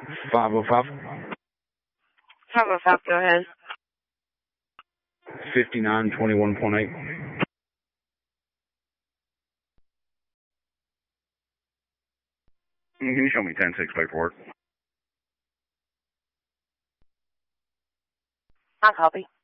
505. 505, go ahead. 5921.8. Can you show me 10-6 paperwork? I copy.